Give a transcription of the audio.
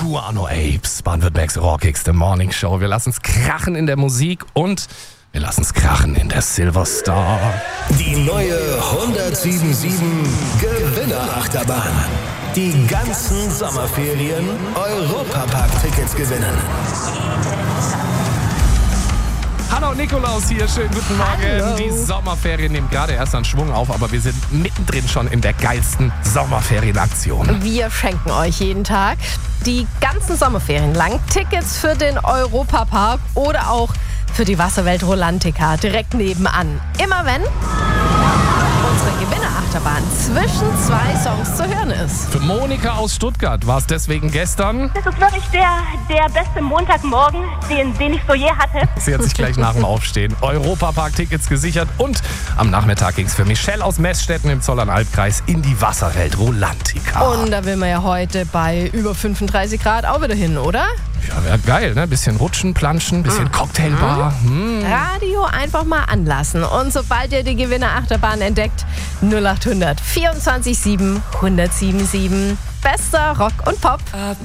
Guano Apes, Baden-Württembergs rockigste Morning Show. Wir lassen es krachen in der Musik und wir lassen es krachen in der Silverstar. Die neue 107.7 Gewinnerachterbahn. Die ganzen Sommerferien Europapark-Tickets gewinnen. Hallo Nikolaus hier, schönen guten Morgen. Hallo. Die Sommerferien nehmen gerade erst an Schwung auf, aber wir sind mittendrin schon in der geilsten Sommerferienaktion. Wir schenken euch jeden Tag die ganzen Sommerferien lang Tickets für den Europapark oder auch für die Wasserwelt Rolantica direkt nebenan. Immer wenn unsere Gewinnerachterbahn zwischen zwei Songs zu hören ist. Für Monika aus Stuttgart war es deswegen gestern. Das ist wirklich der beste Montagmorgen, den ich so je hatte. Sie hat sich gleich nach dem Aufstehen Europapark-Tickets gesichert und am Nachmittag ging es für Michelle aus Meßstetten im Zollernalbkreis in die Wasserwelt Rolantica. Und da will man ja heute bei über 35 Grad auch wieder hin, oder? Ja, wäre geil, ne? Bisschen rutschen, planschen, bisschen Cocktailbar. Radio einfach mal anlassen. Und sobald ihr die Gewinnerachterbahn entdeckt, 0800 24 7 1077. Bester Rock und Pop.